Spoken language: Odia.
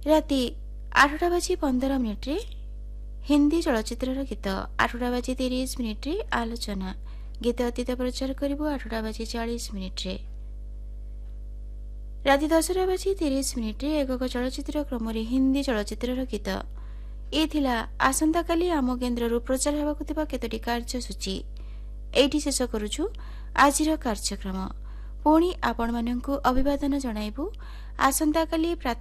ରାତି 8:15 ହିନ୍ଦୀ ଚଳଚ୍ଚିତ୍ରର ଗୀତ 8:30 ଆଲୋଚନା ଗୀତ ଅତୀତ ପ୍ରଚାର କରିବୁ 8:40 ରାତି 10:30 ଏକକ ଚଳଚ୍ଚିତ୍ର କ୍ରମରେ ହିନ୍ଦୀ ଚଳଚ୍ଚିତ୍ରର ଗୀତ। ଏ ଥିଲା ଆସନ୍ତାକାଲି ଆମ କେନ୍ଦ୍ରରୁ ପ୍ରଚାର ହେବାକୁ ଥିବା କେତୋଟି କାର୍ଯ୍ୟସୂଚୀ। ଏଇଠି ଶେଷ କରୁଛୁ ଆଜିର କାର୍ଯ୍ୟକ୍ରମ। ପୁଣି ଆପଣମାନଙ୍କୁ ଅଭିବାଦନ ଜଣାଇବୁ ଆସନ୍ତାକାଲି